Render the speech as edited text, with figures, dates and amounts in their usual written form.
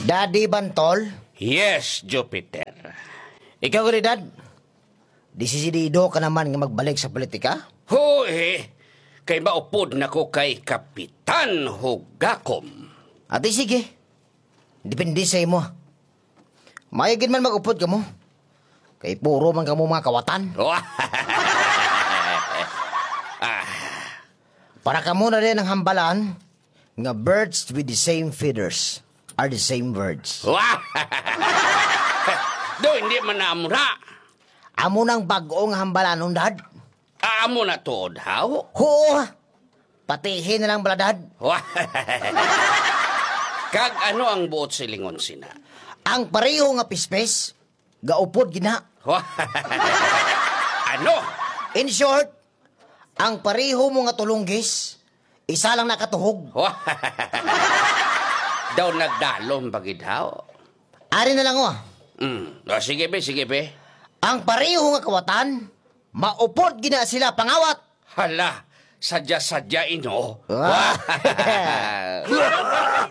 Daddy Bantol? Yes, Jupiter. Ikaw gani, Dad? Disidido ka naman nga magbalik sa politika? Hoy, kay maupod na ko kay Kapitan Hugakom. Ate, sige. Depende sa imo. Mayagin man mag-upod ka mo. Kay puro man ka mo mga kawatan. Para ka muna rin ang hambalan nga birds with the same feathers are the same birds. Do, hindi man naamura. Amo nang bagong hambalan nun, Dad. Amo na tuod, haw? Oo. Patihin na lang bala, Dad. Kag ano ang buot silingon sina? Ang pareho nga pispes, gaupod gina. Ano? In short, ang pareho mo nga tulunggis, isa lang nakatuhog. Daw nagdalom bagid haw? Ari na lang o. Sige be. Ang pareho nga kawatan, maupod gina sila pangawat. Hala, sadya-sadya ino.